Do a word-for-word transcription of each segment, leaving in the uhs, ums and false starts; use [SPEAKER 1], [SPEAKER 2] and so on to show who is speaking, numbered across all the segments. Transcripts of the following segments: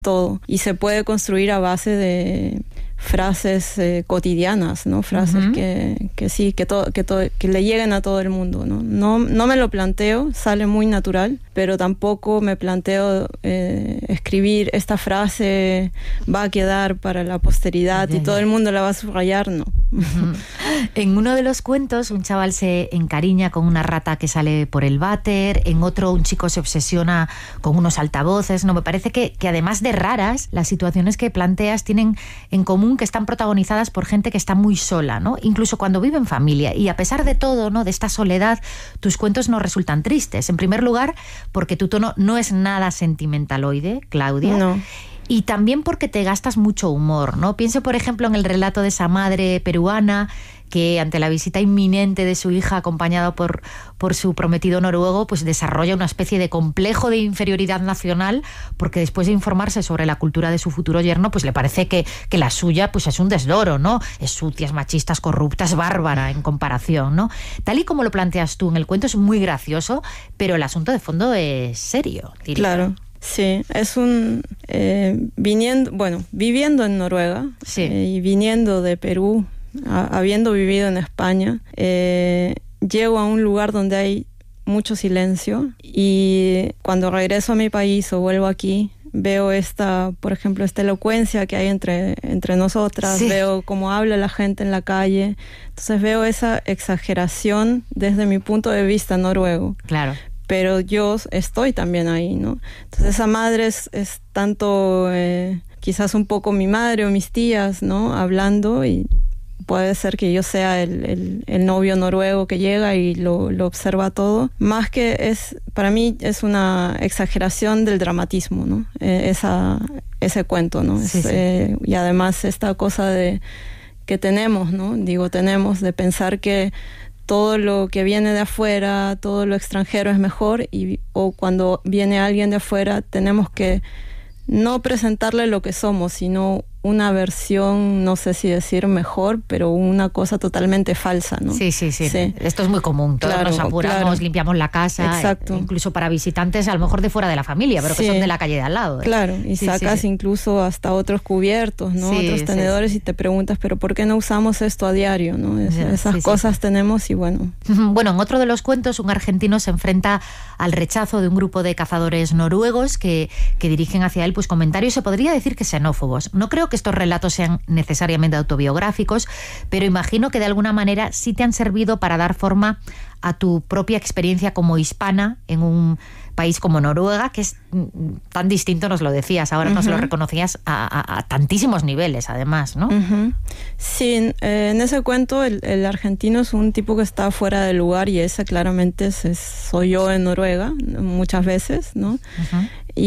[SPEAKER 1] todo. Y se puede construir a base de frases eh, cotidianas, ¿no? Frases uh-huh. que, que sí, que, to, que, to, que le lleguen a todo el mundo, ¿no? No, no me lo planteo, sale muy natural, pero tampoco me planteo eh, escribir esta frase va a quedar para la posteridad yeah, y todo yeah. el mundo la va a subrayar, no.
[SPEAKER 2] Uh-huh. En uno de los cuentos un chaval se encariña con una rata que sale por el váter, en otro un chico se obsesiona con unos altavoces, ¿no? Me parece que, que además de raras, las situaciones que planteas tienen en común que están protagonizadas por gente que está muy sola, ¿no? Incluso cuando vive en familia. Y a pesar de todo, ¿no? De esta soledad, tus cuentos no resultan tristes. En primer lugar, porque tu tono no es nada sentimentaloide, Claudia.
[SPEAKER 1] No.
[SPEAKER 2] Y también porque te gastas mucho humor, ¿no? Pienso, por ejemplo, en el relato de esa madre peruana que ante la visita inminente de su hija acompañada por, por su prometido noruego, pues desarrolla una especie de complejo de inferioridad nacional porque después de informarse sobre la cultura de su futuro yerno, pues le parece que, que la suya pues es un desdoro, ¿no? Es sucia, es machista, es corrupta, es bárbara en comparación, ¿no? Tal y como lo planteas tú en el cuento es muy gracioso, pero el asunto de fondo es serio, diría.
[SPEAKER 1] Claro. Sí, es un... Eh, viniendo, bueno, viviendo en Noruega
[SPEAKER 2] sí.
[SPEAKER 1] eh, y viniendo de Perú, a, habiendo vivido en España, eh, llego a un lugar donde hay mucho silencio y cuando regreso a mi país o vuelvo aquí, veo esta, por ejemplo, esta elocuencia que hay entre, entre nosotras, sí. veo cómo habla la gente en la calle, entonces veo esa exageración desde mi punto de vista noruego.
[SPEAKER 2] Claro.
[SPEAKER 1] Pero yo estoy también ahí, ¿no? Entonces esa madre es, es tanto, eh, quizás un poco mi madre o mis tías, ¿no? Hablando y puede ser que yo sea el, el, el novio noruego que llega y lo, lo observa todo. Más que es, para mí es una exageración del dramatismo, ¿no? Eh, esa, ese cuento, ¿no?
[SPEAKER 2] Sí,
[SPEAKER 1] es,
[SPEAKER 2] sí.
[SPEAKER 1] Eh, y además esta cosa de que tenemos, ¿no? Digo, tenemos de pensar que todo lo que viene de afuera, todo lo extranjero es mejor y, o cuando viene alguien de afuera tenemos que no presentarle lo que somos, sino una versión, no sé si decir mejor, pero una cosa totalmente falsa, ¿no?
[SPEAKER 2] Sí, sí, sí. sí. Esto es muy común. Todos claro, nos apuramos, claro. limpiamos la casa.
[SPEAKER 1] Exacto.
[SPEAKER 2] Incluso para visitantes, a lo mejor de fuera de la familia, pero sí. que son de la calle de al lado. ¿eh?
[SPEAKER 1] Claro, y sí, sacas sí. incluso hasta otros cubiertos, ¿no? Sí, otros tenedores sí. y te preguntas, ¿pero por qué no usamos esto a diario, no? Es, yeah, esas sí, cosas sí. tenemos y bueno.
[SPEAKER 2] Bueno, en otro de los cuentos, un argentino se enfrenta al rechazo de un grupo de cazadores noruegos que, que dirigen hacia él pues comentarios, se podría decir que xenófobos. No creo que estos relatos sean necesariamente autobiográficos, pero imagino que de alguna manera sí te han servido para dar forma a tu propia experiencia como hispana en un país como Noruega, que es tan distinto, nos lo decías, ahora uh-huh. nos lo reconocías a, a, a tantísimos niveles, además, ¿no?
[SPEAKER 1] Uh-huh. Sí, eh, en ese cuento el, el argentino es un tipo que está fuera del lugar y ese claramente es, es, soy yo en Noruega, muchas veces, ¿no? Uh-huh.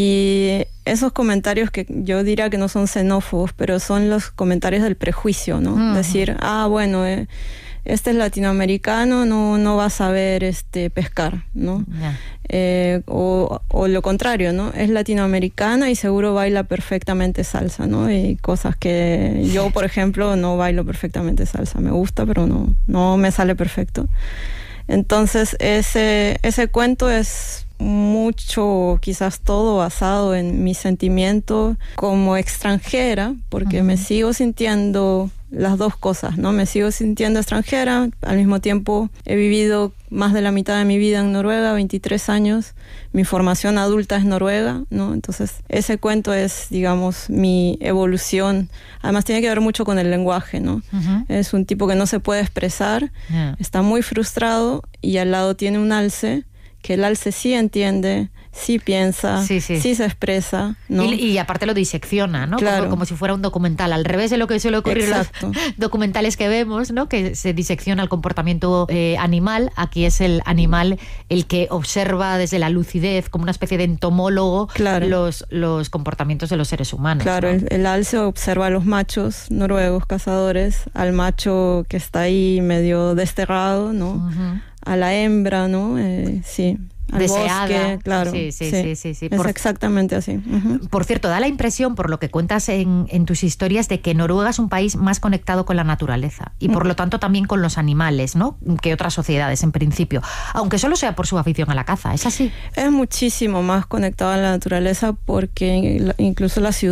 [SPEAKER 1] Y esos comentarios que yo diría que no son xenófobos, pero son los comentarios del prejuicio, ¿no? Uh-huh. Decir, ah, bueno, eh, este es latinoamericano, no, no va a saber este, pescar, ¿no? Yeah. Eh, o, o lo contrario, ¿no? Es latinoamericana y seguro baila perfectamente salsa, ¿no? Y cosas que yo, por ejemplo, no bailo perfectamente salsa. Me gusta, pero no, no me sale perfecto. Entonces, ese, ese cuento es mucho, quizás todo basado en mi sentimiento como extranjera, porque uh-huh. me sigo sintiendo las dos cosas, ¿no? Me sigo sintiendo extranjera, al mismo tiempo he vivido más de la mitad de mi vida en Noruega, veintitrés años, mi formación adulta es noruega, ¿no? Entonces ese cuento es, digamos, mi evolución. Además tiene que ver mucho con el lenguaje, ¿no? Uh-huh. Es un tipo que no se puede expresar, yeah. está muy frustrado y al lado tiene un alce, que el alce sí entiende, sí piensa, sí, sí. sí se expresa, ¿no?
[SPEAKER 2] Y, y aparte lo disecciona, ¿no?
[SPEAKER 1] Claro.
[SPEAKER 2] Como, como si fuera un documental, al revés de lo que suele ocurrir
[SPEAKER 1] Exacto.
[SPEAKER 2] en los documentales que vemos, ¿no? Que se disecciona el comportamiento eh, animal. Aquí es el animal el que observa desde la lucidez, como una especie de entomólogo,
[SPEAKER 1] claro.
[SPEAKER 2] los, los comportamientos de los seres humanos.
[SPEAKER 1] Claro,
[SPEAKER 2] ¿no?
[SPEAKER 1] el, el alce observa a los machos noruegos cazadores, al macho que está ahí medio desterrado, ¿no? Uh-huh. A la hembra, ¿no? Eh, sí. Al
[SPEAKER 2] deseada.
[SPEAKER 1] Bosque, claro.
[SPEAKER 2] Sí, sí, sí. sí, sí, sí.
[SPEAKER 1] Es
[SPEAKER 2] por,
[SPEAKER 1] exactamente así. Uh-huh.
[SPEAKER 2] Por cierto, da la impresión, por lo que cuentas en, en tus historias, de que Noruega es un país más conectado con la naturaleza y por uh-huh. lo tanto también con los animales, ¿no? Que otras sociedades, en principio. Aunque solo sea por su afición a la caza, ¿es así?
[SPEAKER 1] Es muchísimo más conectado a la naturaleza porque incluso la ciudad